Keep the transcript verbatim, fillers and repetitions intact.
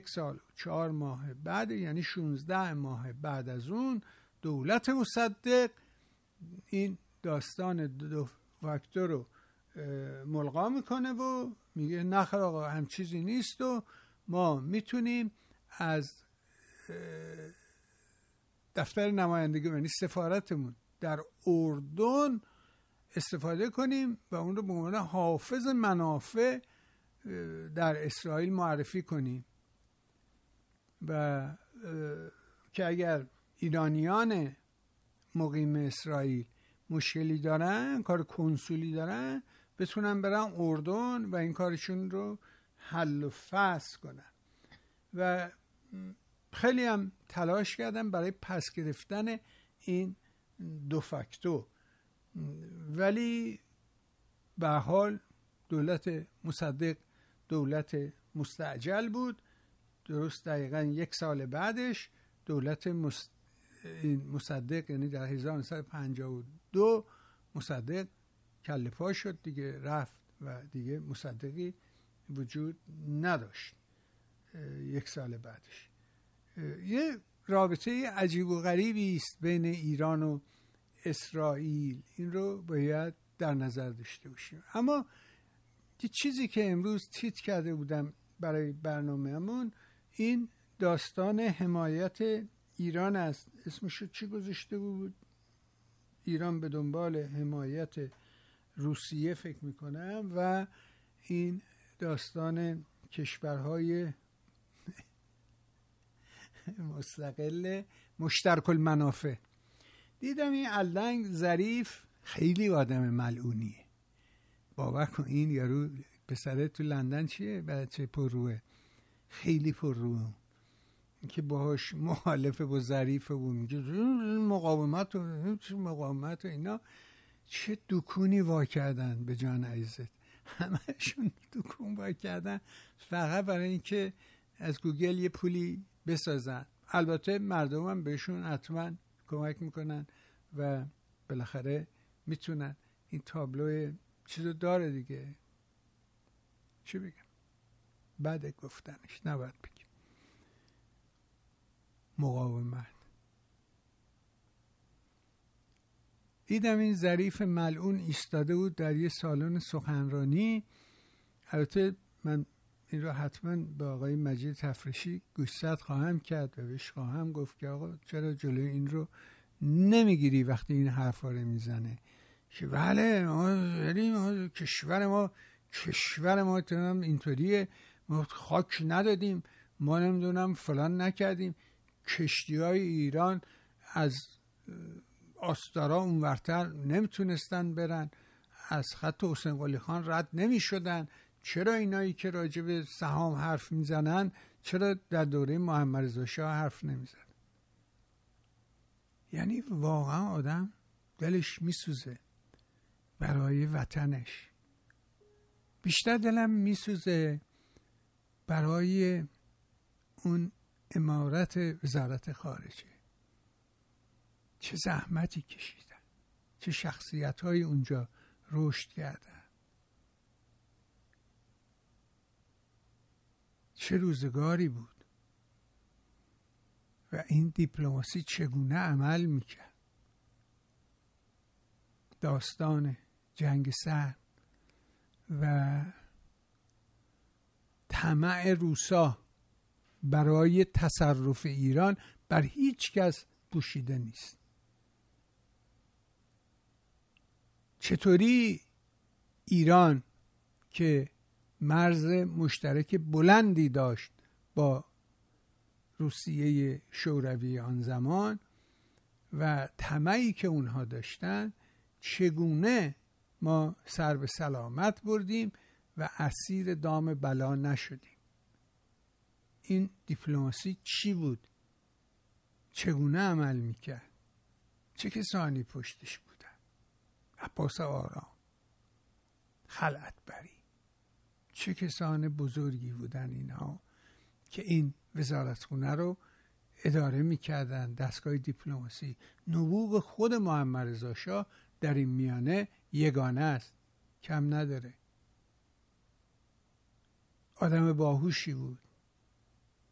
یک سال و چهار ماه بعد، یعنی شونزده ماه بعد از اون، دولت مصدق این داستان دو فاکتور رو ملغا میکنه و میگه نخیر آقا هم چیزی نیست و ما میتونیم از دفتر نمایندگی یعنی سفارتمون در اردن استفاده کنیم و اون رو به عنوان حافظ منافع در اسرائیل معرفی کنیم و که اگر ایرانیان مقیم اسرائیل مشکلی دارن، کار کنسولی دارن، بتونن برن اردن و این کارشون رو حل و فصل کنن. و خیلی هم تلاش کردن برای پس گرفتن این دو فاکتور، ولی به حال دولت مصدق دولت مستعجل بود. درست دقیقا یک سال بعدش دولت مصدق یعنی در هزار و نهصد و پنجاه و دو مصدق کله پا شد دیگه، رفت و دیگه مصدقی وجود نداشت. یک سال بعدش یه رابطه عجیب و غریبی است بین ایران و اسرائیل، این رو باید در نظر داشته باشیم. اما یه چیزی که امروز تیتر کرده بودم برای برنامه‌مون این داستان حمایت ایران است. اسمشو چی گذاشته بود؟ ایران به دنبال حمایت روسیه فکر میکنم، و این داستان کشورهای مستقل مشترک المنافع. دیدم این علنگ ظریف خیلی آدم ملعونیه، باور کن. این یارو پسره تو لندن چیه؟ بچه پرروه، خیلی پرروه، که باهاش مخالفه با ظریفه و میگه مقاومت و مقاومت و اینا. چه دکونی وا کردن به جان عزیزت، همهشون دکون وا کردن فقط برای اینکه از گوگل یه پولی بسازن. البته مردم هم بهشون حتما کمک میکنن و بالاخره میتونن. این تابلو چیزو داره دیگه، چی بگم، بعد گفتنش نباید بگیم. مقاومت. دیدم این ظریف ملعون ایستاده بود در یه سالن سخنرانی. البته من این رو حتما به آقای مجید تفریشی گوشزد خواهم کرد و بهش خواهم گفت که آقا چرا جلوی این رو نمیگیری وقتی این حرفا رو میزنه که بله ما داریم ما کشور ما کشور ما اینطوریه، ما خاک ندادیم، ما نمیدونم فلان نکردیم، کشتی های ایران از آستارا اونورتر نمیتونستن برن، از خط حسین قلی خان رد نمیشدن. چرا اینایی که راجع به سهام حرف میزنن چرا در دوره محمد رضا شاه حرف نمیزنن؟ یعنی واقعا آدم دلش میسوزه برای وطنش. بیشتر دلم میسوزه برای اون امارت وزارت خارجه. چه زحمتی کشیدن، چه شخصیت های اونجا رشد کردن، چه روزگاری بود و این دیپلماسی چگونه عمل میکرد. داستان جنگ سرد و طمع روسا برای تصرف ایران بر هیچ کس پوشیده نیست. چطوری ایران که مرز مشترک بلندی داشت با روسیه شوروی آن زمان و طمعی که اونها داشتن، چگونه ما سر به سلامت بردیم و اسیر دام بلا نشدیم. این دیپلماسی چی بود؟ چگونه عمل میکرد؟ چه کسانی پشتش بودن؟ عباس آرام، خلعت بری، چه کسان بزرگی بودن اینها که این وزارتخونه رو اداره میکردن. دستگاه دیپلماسی. نبوغ خود محمد رضا شاه در این میانه یگانه است، کم نداره. آدم باهوشی بود،